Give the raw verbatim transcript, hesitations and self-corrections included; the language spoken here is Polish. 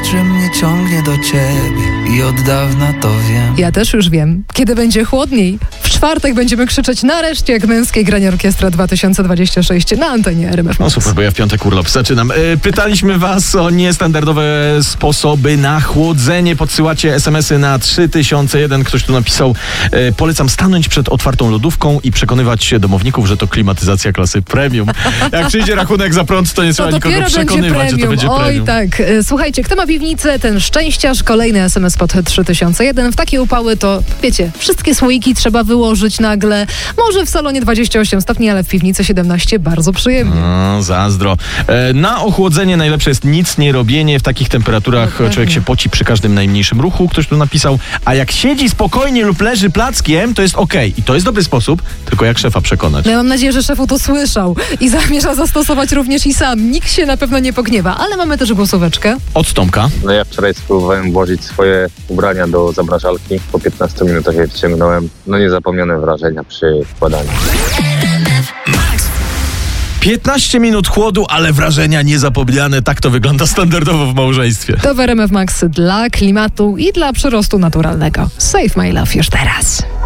że mnie ciągnie do ciebie i od dawna to wiem. Ja też już wiem, kiedy będzie chłodniej. W czwartek będziemy krzyczeć nareszcie jak męskie granie Orkiestra dwa tysiące dwadzieścia sześć na antenie R M F. No super, bo ja w piątek urlop zaczynam. E, pytaliśmy was o niestandardowe sposoby na chłodzenie. Podsyłacie es em esy na trzy tysiące jeden. Ktoś tu napisał, e, polecam stanąć przed otwartą lodówką i przekonywać domowników, że to klimatyzacja klasy premium. Jak przyjdzie rachunek za prąd, to nie trzeba to nikogo przekonywać, że to będzie Oj, premium. tak. Słuchajcie, kto ma piwnicę, ten szczęściarz. Kolejny es em es pod trzy tysiące jeden. W takie upały to, wiecie, wszystkie słoiki trzeba wyłożyć nagle. Może w salonie dwadzieścia osiem stopni, ale w piwnicy siedemnaście bardzo przyjemnie. No, zazdro. E, na ochłodzenie najlepsze jest nic nie robienie. W takich temperaturach no, człowiek się poci przy każdym najmniejszym ruchu. Ktoś tu napisał, a jak siedzi spokojnie lub leży plackiem, to jest okej. I to jest dobry sposób, tylko jak szefa przekonać. No ja mam nadzieję, że szefu to słyszał i zamierza zastosować również i sam. Nikt się na pewno nie pogniewa, ale mamy też głosóweczkę. Od Tomka. No ja wczoraj spróbowałem włożyć swoje ubrania do zamrażalki. Po piętnastu minutach je wciągnąłem. No niezapomniane wrażenia przy wkładaniu. piętnaście minut chłodu, ale wrażenia niezapomniane. Tak to wygląda standardowo w małżeństwie. To w R M F Max dla klimatu i dla przyrostu naturalnego. Save My Love już teraz.